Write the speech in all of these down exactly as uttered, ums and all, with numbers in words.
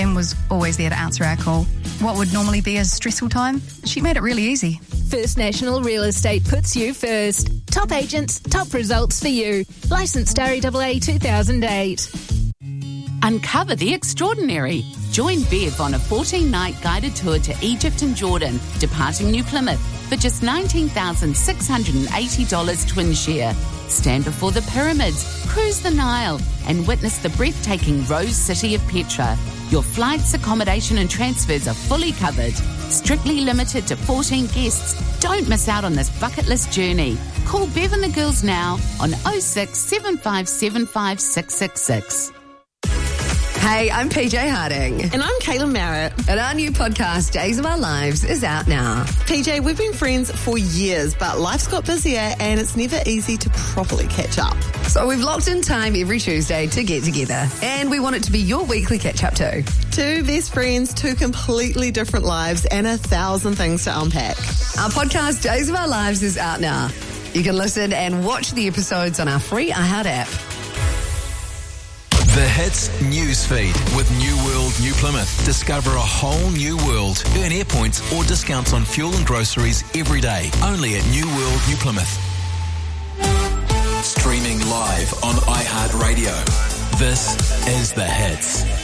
Zoom was always there to answer our call. What would normally be a stressful time, she made it really easy. First National Real Estate puts you first. Top agents, top results for you. Licensed R A A A two thousand eight. Uncover the extraordinary. Join Bev on a fourteen-night guided tour to Egypt and Jordan, departing New Plymouth for just nineteen thousand six hundred eighty dollars twin share. Stand before the pyramids, cruise the Nile, and witness the breathtaking Rose City of Petra. Your flights, accommodation and transfers are fully covered. Strictly limited to fourteen guests. Don't miss out on this bucket list journey. Call Bev and the girls now on oh six, seven five seven five, six six six. Hey, I'm P J Harding. And I'm Kayla Merritt. And our new podcast, Days of Our Lives, is out now. P J, we've been friends for years, but life's got busier and it's never easy to properly catch up. So we've locked in time every Tuesday to get together. And we want it to be your weekly catch-up too. Two best friends, two completely different lives, and a thousand things to unpack. Our podcast, Days of Our Lives, is out now. You can listen and watch the episodes on our free iHeart app. The Hits Newsfeed with New World New Plymouth. Discover a whole new world. Earn air points or discounts on fuel and groceries every day. Only at New World New Plymouth. Streaming live on iHeartRadio. This is The Hits.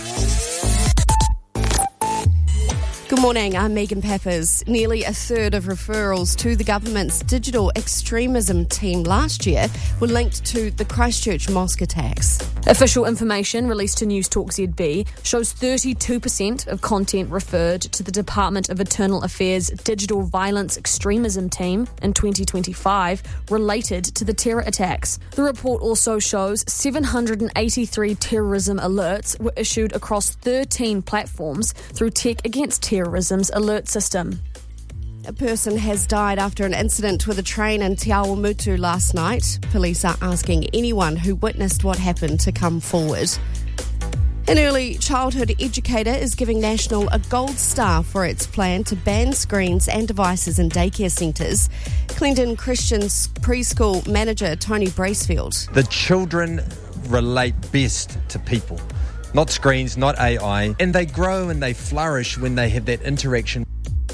Good morning, I'm Megan Peppers. Nearly a third of referrals to the government's digital extremism team last year were linked to the Christchurch mosque attacks. Official information released to News Talk Z B shows thirty-two percent of content referred to the Department of Internal Affairs Digital Violence Extremism Team in twenty twenty-five related to the terror attacks. The report also shows seven hundred eighty-three terrorism alerts were issued across thirteen platforms through Tech Against Terrorism's alert system. A person has died after an incident with a train in Te Awamutu last night. Police are asking anyone who witnessed what happened to come forward. An early childhood educator is giving National a gold star for its plan to ban screens and devices in daycare centres. Clendon Christian's preschool manager Tony Bracefield. The children relate best to people, not screens, not A I, and they grow and they flourish when they have that interaction.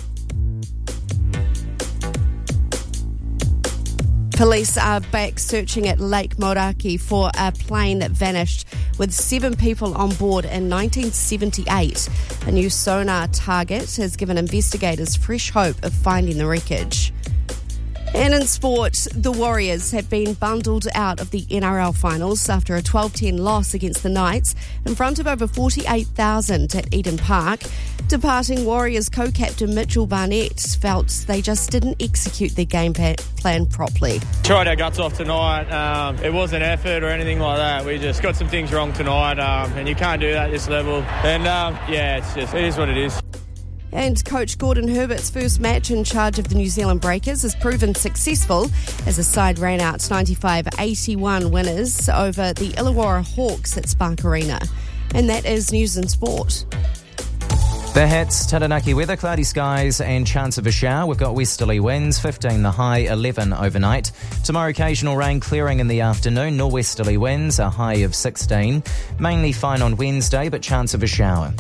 Police are back searching at Lake Moeraki for a plane that vanished with seven people on board in nineteen seventy-eight. A new sonar target has given investigators fresh hope of finding the wreckage. And in sport, the Warriors have been bundled out of the N R L finals after a twelve ten loss against the Knights in front of over forty-eight thousand at Eden Park. Departing Warriors co-captain Mitchell Barnett felt they just didn't execute their game plan properly. Tried our guts off tonight. Um, it wasn't effort or anything like that. We just got some things wrong tonight, um, and you can't do that at this level. And um, yeah, it's just it is what it is. And coach Gordon Herbert's first match in charge of the New Zealand Breakers has proven successful as the side ran out ninety-five eighty-one winners over the Illawarra Hawks at Spark Arena. And that is news and sport. The Hits, Taranaki weather, cloudy skies and chance of a shower. We've got westerly winds, fifteen the high, eleven overnight. Tomorrow occasional rain clearing in the afternoon, norwesterly winds, a high of sixteen. Mainly fine on Wednesday, but chance of a shower.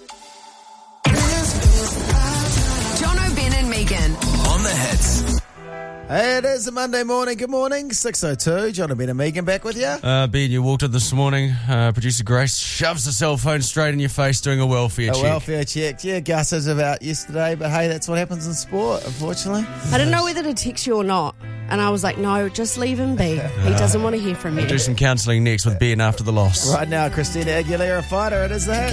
Jono, Ben and Megan. On The Hits. Hey, it is a Monday morning. Good morning. six oh two. John and Ben and Megan back with you. Uh, Ben, you walked in this morning. Uh, Producer Grace shoves the cell phone straight in your face doing a welfare a check. A welfare check. Yeah, Gus is about yesterday, but hey, that's what happens in sport, unfortunately. I didn't know whether to text you or not. And I was like, no, just leave him be. He doesn't want to hear from you. We'll do some counselling next with Ben after the loss. Right now, Christina Aguilera Fighter. It is the Hits.